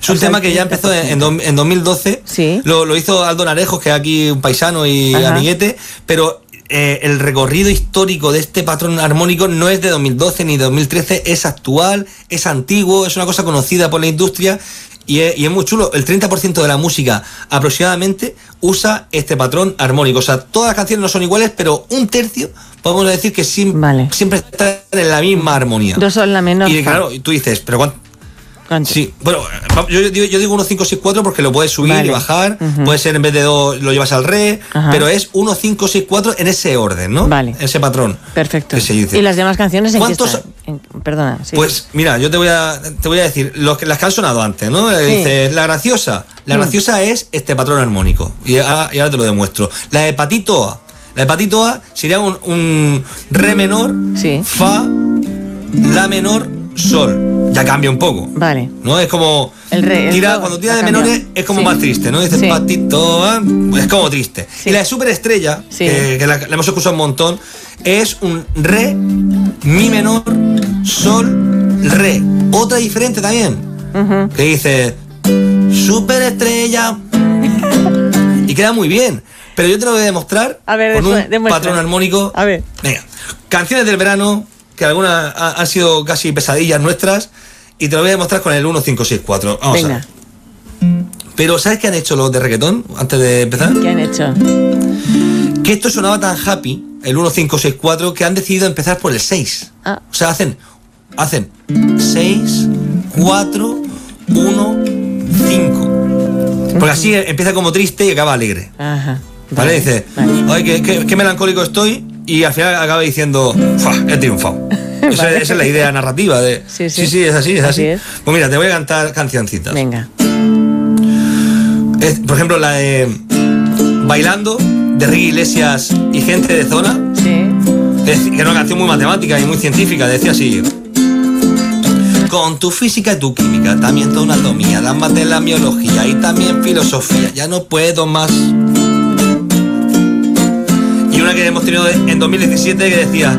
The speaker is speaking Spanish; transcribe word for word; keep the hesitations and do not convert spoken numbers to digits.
Es un tema que ya empezó en, en, do, en dos mil doce. Sí. Lo, lo hizo Aldo Narejos, que es aquí un paisano y Ajá. amiguete, pero eh, el recorrido histórico de este patrón armónico no es de dos mil doce ni de dos mil trece, es actual, es antiguo, es una cosa conocida por la industria. Y es, y es muy chulo, el treinta por ciento de la música aproximadamente usa este patrón armónico. O sea, todas las canciones no son iguales, pero un tercio podemos decir que siempre, vale. siempre están en la misma armonía. Dos son la menor. Y claro, tú dices, pero ¿cuánto? ¿Cuánto? Sí, bueno, yo, yo, yo digo uno cinco seis cuatro porque lo puedes subir vale. y bajar, uh-huh. puede ser en vez de do lo llevas al re, Ajá. pero es uno cinco seis cuatro en ese orden, ¿no? Vale. Ese patrón. Perfecto. ¿Y las demás canciones en ¿Cuántos? Qué están? En, perdona. Sí. Pues mira, yo te voy a te voy a decir los que, las que han sonado antes, ¿no? Sí. Dices, la graciosa. La mm. graciosa es este patrón armónico. Y ahora, y ahora te lo demuestro. La hepatito A. La hepatito A sería un, un re menor, sí. fa, la menor, sol. Ya cambia un poco. Vale. ¿No? Es como. El re, tira, el cuando tira de menores es como sí. más triste, ¿no? Dices sí. patito, es como triste. Sí. Y la de superestrella, sí. eh, que la, la hemos escuchado un montón, es un re, mi menor, sol, re. Otra diferente también. Uh-huh. Que dice superestrella. Y queda muy bien. Pero yo te lo voy a demostrar a ver, con después, un demuestra. patrón armónico. A ver. Venga. Canciones del verano, que algunas han sido casi pesadillas nuestras, y te lo voy a demostrar con el uno cinco seis cuatro. Vamos Venga. a ver. Pero ¿sabes qué han hecho los de reggaetón antes de empezar? ¿Qué han hecho? Que esto sonaba tan happy, el uno cinco seis cuatro, que han decidido empezar por el seis. Ah. O sea, hacen hacen seis, cuatro, uno, cinco. Porque así empieza como triste y acaba alegre. Ajá. ¿Vale? Vale. Dice, vale. Ay, qué, qué, qué melancólico estoy, y al final acaba diciendo, he triunfado. Esa, vale. esa es la idea narrativa de. Sí, sí, sí, sí es así, es así. así es. Pues mira, te voy a cantar cancioncitas. Venga. Es, por ejemplo, la de Bailando, de Ricky Iglesias y Gente de Zona. Sí. Es, que era una canción muy matemática y muy científica. Decía así: con tu física y tu química, también tu anatomía, las mates, la biología y también filosofía, ya no puedo más. Y una que hemos tenido en dos mil diecisiete que decía: